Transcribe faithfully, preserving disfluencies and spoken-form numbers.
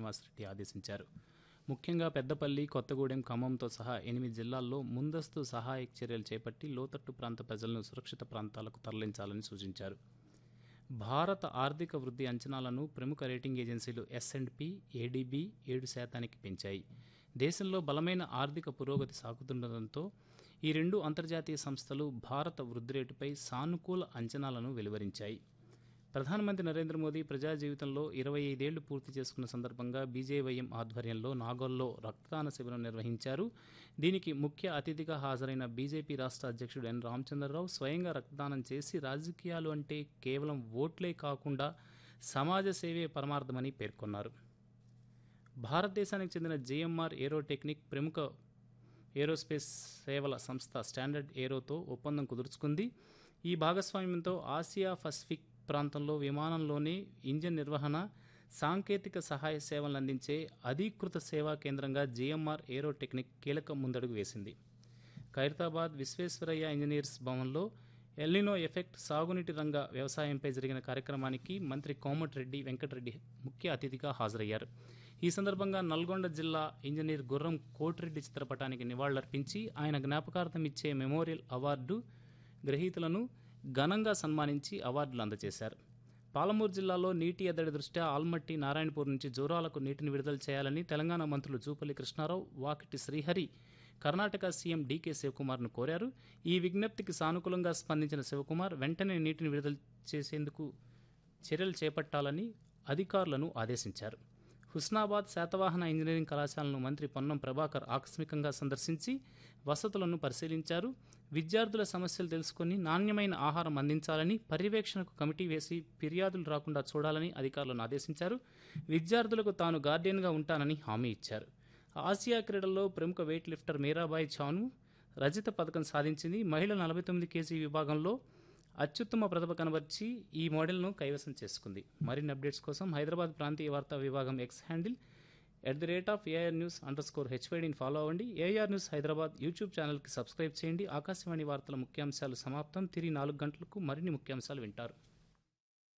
శ్రీనివాసరెడ్డి ఆదేశించారు. ముఖ్యంగా పెద్దపల్లి, కొత్తగూడెం, ఖమ్మంతో సహా ఎనిమిది జిల్లాల్లో ముందస్తు సహాయక చర్యలు చేపట్టి లోతట్టు ప్రాంత ప్రజలను సురక్షిత ప్రాంతాలకు తరలించాలని సూచించారు. భారత ఆర్థిక వృద్ధి అంచనాలను ప్రముఖ రేటింగ్ ఏజెన్సీలు ఎస్ అండ్ పి, ఏడీబీ ఏడు శాతానికి పెంచాయి. దేశంలో బలమైన ఆర్థిక పురోగతి సాగుతుండటంతో ఈ రెండు అంతర్జాతీయ సంస్థలు భారత వృద్ధి రేటుపై సానుకూల అంచనాలను వెలువరించాయి. ప్రధానమంత్రి నరేంద్ర మోదీ ప్రజా జీవితంలో ఇరవై ఐదేళ్లు పూర్తి చేసుకున్న సందర్భంగా బీజేవైఎం ఆధ్వర్యంలో నాగోల్లో రక్తదాన శిబిరం నిర్వహించారు. దీనికి ముఖ్య అతిథిగా హాజరైన బీజేపీ రాష్ట్ర అధ్యక్షుడు ఎన్ రామచంద్రరావు స్వయంగా రక్తదానం చేసి రాజకీయాలు అంటే కేవలం ఓట్లే కాకుండా సమాజ సేవే పరమార్థమని పేర్కొన్నారు. భారతదేశానికి చెందిన జేఎంఆర్ ఏరోటెక్నిక్ ప్రముఖ ఏరోస్పేస్ సేవల సంస్థ స్టాండర్డ్ ఏరోతో ఒప్పందం కుదుర్చుకుంది. ఈ భాగస్వామ్యంతో ఆసియా పసిఫిక్ ప్రాంతంలో విమానంలోనే ఇంజన్ నిర్వహణ, సాంకేతిక సహాయ సేవలను అందించే అధీకృత సేవా కేంద్రంగా జేఎంఆర్ ఏరోటెక్నిక్ కీలక ముందడుగు వేసింది. ఖైరతాబాద్ విశ్వేశ్వరయ్య ఇంజనీర్స్ భవన్లో ఎల్నినో ఎఫెక్ట్ సాగునీటి రంగ వ్యవసాయంపై జరిగిన కార్యక్రమానికి మంత్రి కోమటిరెడ్డి వెంకటరెడ్డి ముఖ్య అతిథిగా హాజరయ్యారు. ఈ సందర్భంగా నల్గొండ జిల్లా ఇంజనీర్ గుర్రం కోటిరెడ్డి చిత్రపటానికి నివాళులర్పించి ఆయన జ్ఞాపకార్థం ఇచ్చే మెమోరియల్ అవార్డు గ్రహీతలను ఘనంగా సన్మానించి అవార్డులు అందజేశారు. పాలమూరు జిల్లాలో నీటి ఎద్దడి దృష్ట్యా ఆల్మట్టి, నారాయణపూర్ నుంచి జోరాలకు నీటిని విడుదల చేయాలని తెలంగాణ మంత్రులు జూపల్లి కృష్ణారావు, వాకిటి శ్రీహరి కర్ణాటక సీఎం డీకే శివకుమార్ను కోరారు. ఈ విజ్ఞప్తికి సానుకూలంగా స్పందించిన శివకుమార్ వెంటనే నీటిని విడుదల చేసేందుకు చర్యలు చేపట్టాలని అధికారులను ఆదేశించారు. హుస్నాబాద్ శాతవాహన ఇంజనీరింగ్ కళాశాలను మంత్రి పొన్నం ప్రభాకర్ ఆకస్మికంగా సందర్శించి వసతులను పరిశీలించారు. విద్యార్థుల సమస్యలు తెలుసుకుని నాణ్యమైన ఆహారం అందించాలని, పర్యవేక్షణకు కమిటీ వేసి ఫిర్యాదులు రాకుండా చూడాలని అధికారులను ఆదేశించారు. విద్యార్థులకు తాను గార్డియన్గా ఉంటానని హామీ ఇచ్చారు. ఆసియా క్రీడల్లో ప్రముఖ వెయిట్ లిఫ్టర్ మీరాబాయి చాను రజత పథకం సాధించింది. మహిళల నలభై తొమ్మిది కేజీ విభాగంలో అత్యుత్తమ ప్రతిభ కనబర్చి ఈ మోడల్ను కైవసం చేసుకుంది. మరిన్ని అప్డేట్స్ కోసం హైదరాబాద్ ప్రాంతీయ వార్తా విభాగం X handle at the rate of AR news under score హెచ్వైడీని follow అవ్వండి. ఏఆర్ న్యూస్ హైదరాబాద్ యూట్యూబ్ ఛానల్కి సబ్స్క్రైబ్ చేయండి. ఆకాశవాణి వార్తల ముఖ్యాంశాలు సమాప్తం. తిరిగి నాలుగు గంటలకు మరిన్ని ముఖ్యాంశాలు వింటారు.